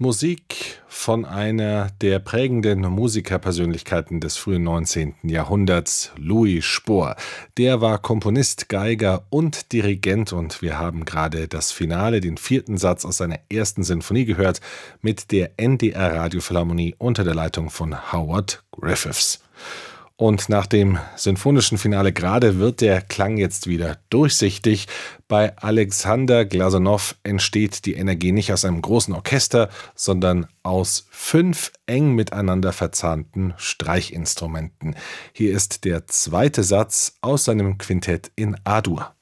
Musik von einer der prägenden Musikerpersönlichkeiten des frühen 19. Jahrhunderts, Louis Spohr. Der war Komponist, Geiger und Dirigent und wir haben gerade das Finale, den vierten Satz aus seiner ersten Sinfonie gehört mit der NDR Radiophilharmonie unter der Leitung von Howard Griffiths. Und nach dem sinfonischen Finale gerade wird der Klang jetzt wieder durchsichtig. Bei Alexander Glasunow entsteht die Energie nicht aus einem großen Orchester, sondern aus 5 eng miteinander verzahnten Streichinstrumenten. Hier ist der zweite Satz aus seinem Quintett in A-Dur.